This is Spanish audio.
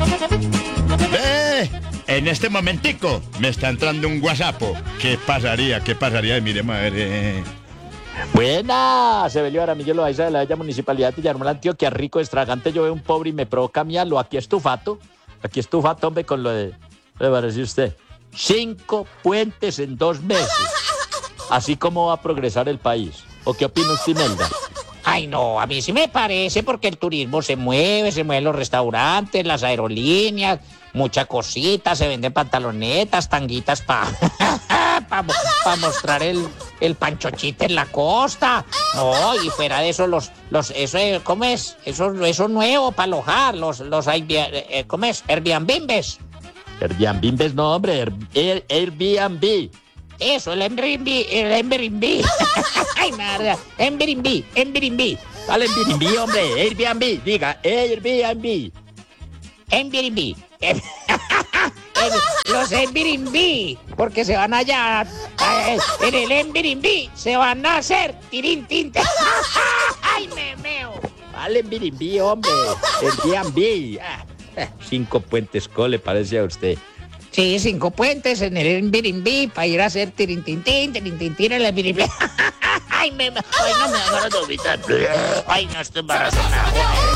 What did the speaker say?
En este momentico me está entrando un WhatsApp. ¿Qué pasaría? ¿Qué pasaría? Miremos a ver. Buena, Sebelio Aramillo Loaiza de la bella municipalidad de Villahermosa, Antioquia, rico, extravagante, yo veo un pobre y me provoca miarlo. Aquí estufato, hombre, con lo de, ¿le parece usted? 5 puentes en 2 meses. Así como va a progresar el país. ¿O qué opina usted, Imelda? Ay, no, a mí sí me parece porque el turismo se mueven los restaurantes, las aerolíneas, mucha cosita, se venden pantalonetas, tanguitas para mostrar el panchochite en la costa. No, y fuera de eso, eso, ¿cómo es? Eso nuevo para alojar, ¿cómo es? Airbnbs. Airbnb no, hombre, Airbnb. Eso, el Airbnb. Ay, madre, Airbnb. ¿Cuál Airbnb, hombre? Airbnb, diga, Airbnb. Airbnb. Los Airbnb, porque se van allá en el Airbnb, se van a hacer tirín. Ay, me meo. ¿Cuál Airbnb, hombre? Airbnb. 5 puentes, ¿cómo le parece a usted? Sí, 5 puentes en el Airbnb para ir a hacer tirín en el Airbnb. Ay, no me van a vomitar. Ay, no estoy embarazada.